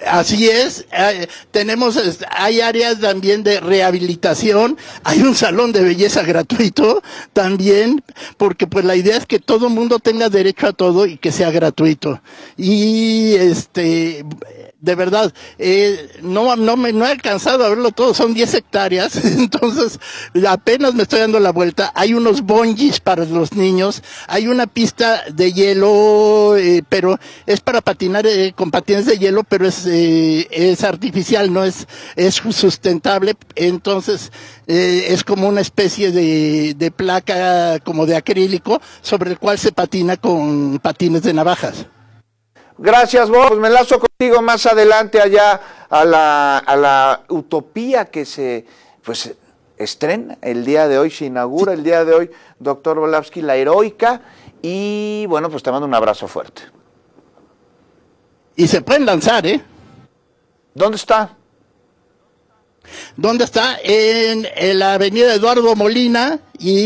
Así es, hay áreas también de rehabilitación, hay un salón de belleza gratuito también, porque pues la idea es que todo mundo tenga derecho a todo y que sea gratuito. Y de verdad, no he alcanzado a verlo todo, son 10 hectáreas, entonces apenas me estoy dando la vuelta. Hay unos bungees para los niños, hay una pista de hielo, pero es para patinar con patines de hielo, pero es artificial, no es sustentable, entonces es como una especie de placa como de acrílico sobre el cual se patina con patines de navajas. Gracias, Bob. Pues me enlazo contigo más adelante allá a la utopía que se estrena el día de hoy, se inaugura el día de hoy, doctor Volavsky, la heroica, y bueno, pues te mando un abrazo fuerte. Y se pueden lanzar, ¿eh? ¿Dónde está? ¿Dónde está? En la avenida Eduardo Molina,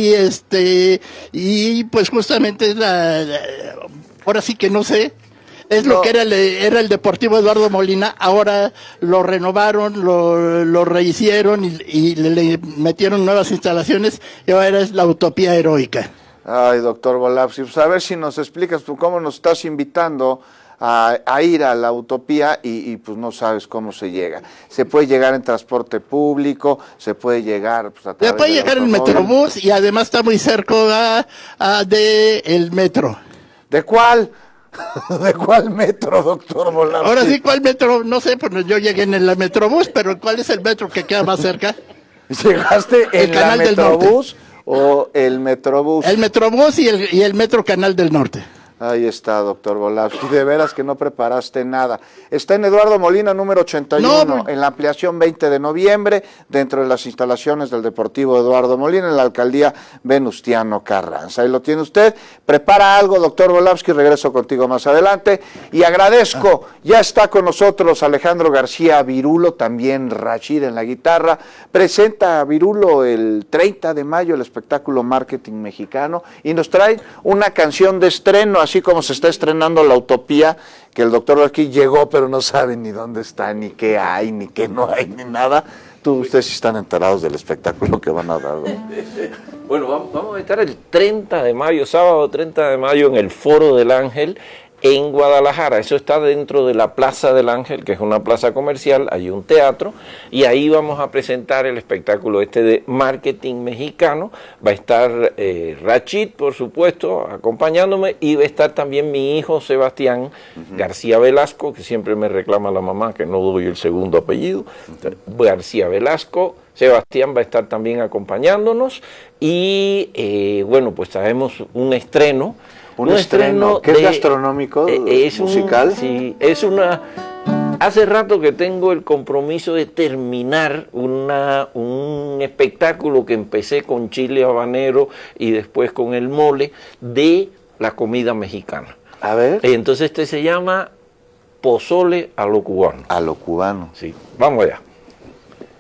y pues justamente ahora sí que no sé. Es lo que era el Deportivo Eduardo Molina, ahora lo renovaron, lo rehicieron y le metieron nuevas instalaciones y ahora es la utopía heroica. Ay, doctor Volavsky, pues a ver si nos explicas tú cómo nos estás invitando a ir a la utopía y pues no sabes cómo se llega. Se puede llegar en transporte público, se puede llegar pues, a través se puede llegar en Metrobús y además está muy cerca del metro. ¿De cuál? ¿De cuál metro, doctor Volavsky? Ahora sí, ¿cuál metro? No sé, pues yo llegué en el Metrobús, pero ¿cuál es el metro que queda más cerca? ¿Llegaste en la Metrobús o el Metrobús? El Metrobús y el Metro Canal del Norte. Ahí está, doctor Volavsky. De veras que no preparaste nada. Está en Eduardo Molina, número 81, en la ampliación 20 de noviembre, dentro de las instalaciones del Deportivo Eduardo Molina, en la alcaldía Venustiano Carranza. Ahí lo tiene usted. Prepara algo, doctor Volavsky, regreso contigo más adelante. Y agradezco, ya está con nosotros Alejandro García Virulo, también Rachid en la guitarra. Presenta a Virulo el 30 de mayo el espectáculo Marketing Mexicano y nos trae una canción de estreno, así como se está estrenando La Utopía, que el doctor aquí llegó, pero no sabe ni dónde está, ni qué hay, ni qué no hay, ni nada. Ustedes sí están enterados del espectáculo que van a dar, ¿no? Bueno, vamos a estar el 30 de mayo, sábado 30 de mayo, en el Foro del Ángel, en Guadalajara. Eso está dentro de la Plaza del Ángel, que es una plaza comercial, hay un teatro, y ahí vamos a presentar el espectáculo de Marketing Mexicano. Va a estar Rachid, por supuesto, acompañándome, y va a estar también mi hijo Sebastián García Velasco, que siempre me reclama la mamá que no doy el segundo apellido. García Velasco, Sebastián va a estar también acompañándonos, y bueno, pues traemos un estreno. Un estreno que es gastronómico, musical. Sí, hace rato que tengo el compromiso de terminar un espectáculo que empecé con chile habanero y después con el mole de la comida mexicana. A ver. Entonces se llama Pozole a lo cubano. A lo cubano. Sí, vamos allá.